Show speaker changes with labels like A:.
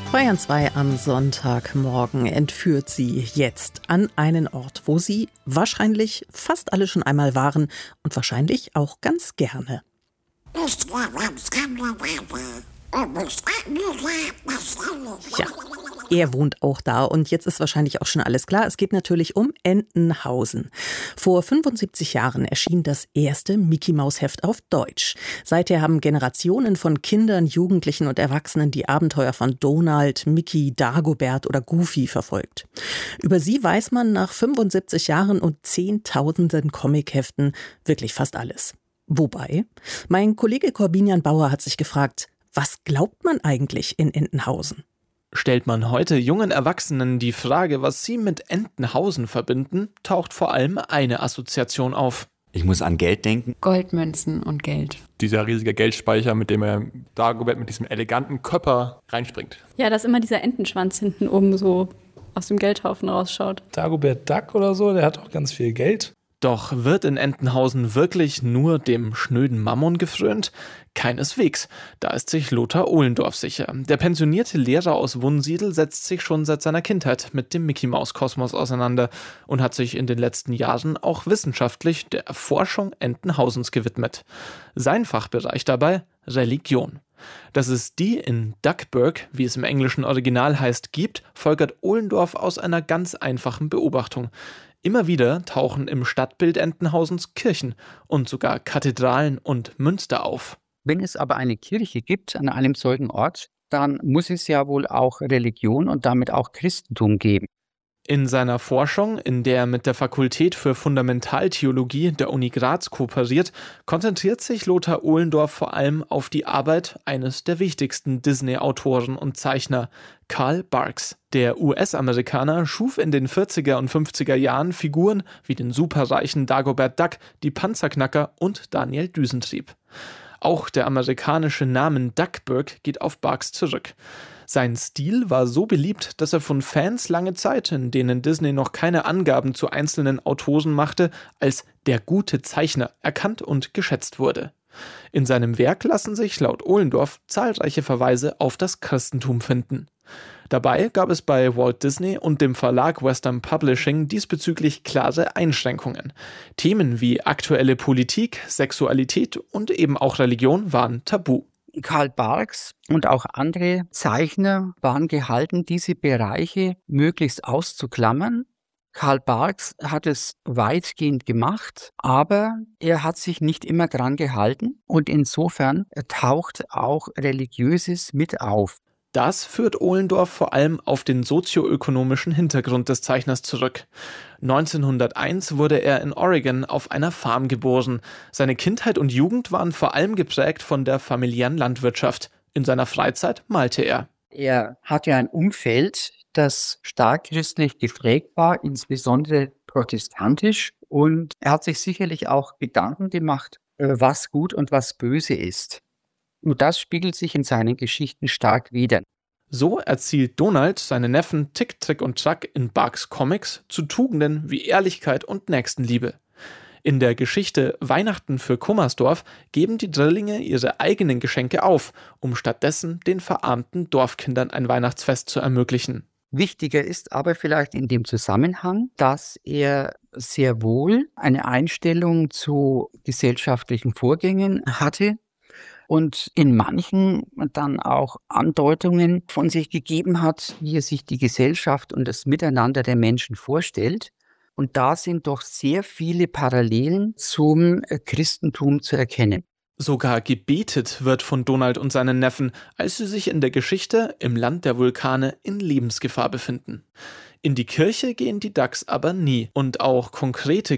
A: Bayern 2 am Sonntagmorgen entführt sie jetzt an einen Ort, wo sie wahrscheinlich fast alle schon einmal waren und wahrscheinlich auch ganz gerne. Ja, er wohnt auch da und jetzt ist wahrscheinlich auch schon alles klar. Es geht natürlich um Entenhausen. Vor 75 Jahren erschien das erste Mickey-Maus-Heft auf Deutsch. Seither haben Generationen von Kindern, Jugendlichen und Erwachsenen die Abenteuer von Donald, Mickey, Dagobert oder Goofy verfolgt. Über sie weiß man nach 75 Jahren und Zehntausenden Comicheften wirklich fast alles. Wobei, mein Kollege Corbinian Bauer hat sich gefragt, was glaubt man eigentlich in Entenhausen?
B: Stellt man heute jungen Erwachsenen die Frage, was sie mit Entenhausen verbinden, taucht vor allem eine Assoziation auf.
C: Ich muss an Geld denken.
D: Goldmünzen und Geld.
E: Dieser riesige Geldspeicher, mit dem er Dagobert mit diesem eleganten Körper reinspringt.
D: Ja, dass immer dieser Entenschwanz hinten oben so aus dem Geldhaufen rausschaut.
F: Dagobert Duck oder so, der hat auch ganz viel Geld.
B: Doch wird in Entenhausen wirklich nur dem schnöden Mammon gefrönt? Keineswegs. Da ist sich Lothar Ohlendorf sicher. Der pensionierte Lehrer aus Wunsiedel setzt sich schon seit seiner Kindheit mit dem Mickey-Maus-Kosmos auseinander und hat sich in den letzten Jahren auch wissenschaftlich der Erforschung Entenhausens gewidmet. Sein Fachbereich dabei Religion. Dass es die in Duckburg, wie es im englischen Original heißt, gibt, folgert Ohlendorf aus einer ganz einfachen Beobachtung. Immer wieder tauchen im Stadtbild Entenhausens Kirchen und sogar Kathedralen und Münster auf.
G: Wenn es aber eine Kirche gibt an einem solchen Ort, dann muss es ja wohl auch Religion und damit auch Christentum geben.
B: In seiner Forschung, in der er mit der Fakultät für Fundamentaltheologie der Uni Graz kooperiert, konzentriert sich Lothar Ohlendorf vor allem auf die Arbeit eines der wichtigsten Disney-Autoren und Zeichner, Carl Barks. Der US-Amerikaner schuf in den 40er und 50er Jahren Figuren wie den superreichen Dagobert Duck, die Panzerknacker und Daniel Düsentrieb. Auch der amerikanische Name Duckburg geht auf Barks zurück. Sein Stil war so beliebt, dass er von Fans lange Zeit, in denen Disney noch keine Angaben zu einzelnen Autoren machte, als der gute Zeichner erkannt und geschätzt wurde. In seinem Werk lassen sich laut Ohlendorf zahlreiche Verweise auf das Christentum finden. Dabei gab es bei Walt Disney und dem Verlag Western Publishing diesbezüglich klare Einschränkungen. Themen wie aktuelle Politik, Sexualität und eben auch Religion waren tabu.
G: Carl Barks und auch andere Zeichner waren gehalten, diese Bereiche möglichst auszuklammern. Carl Barks hat es weitgehend gemacht, aber er hat sich nicht immer dran gehalten und insofern taucht auch Religiöses mit auf.
B: Das führt Ohlendorf vor allem auf den sozioökonomischen Hintergrund des Zeichners zurück. 1901 wurde er in Oregon auf einer Farm geboren. Seine Kindheit und Jugend waren vor allem geprägt von der familiären Landwirtschaft. In seiner Freizeit malte er.
G: Er hatte ein Umfeld, das stark christlich geprägt war, insbesondere protestantisch. Und er hat sich sicherlich auch Gedanken gemacht, was gut und was böse ist. Und das spiegelt sich in seinen Geschichten stark wider.
B: So erzielt Donald seine Neffen Tick, Trick und Track in Barks Comics zu Tugenden wie Ehrlichkeit und Nächstenliebe. In der Geschichte Weihnachten für Kummersdorf geben die Drillinge ihre eigenen Geschenke auf, um stattdessen den verarmten Dorfkindern ein Weihnachtsfest zu ermöglichen.
G: Wichtiger ist aber vielleicht in dem Zusammenhang, dass er sehr wohl eine Einstellung zu gesellschaftlichen Vorgängen hatte und in manchen dann auch Andeutungen von sich gegeben hat, wie er sich die Gesellschaft und das Miteinander der Menschen vorstellt. Und da sind doch sehr viele Parallelen zum Christentum zu erkennen.
B: Sogar gebetet wird von Donald und seinen Neffen, als sie sich in der Geschichte im Land der Vulkane in Lebensgefahr befinden. In die Kirche gehen die Ducks aber nie und auch konkrete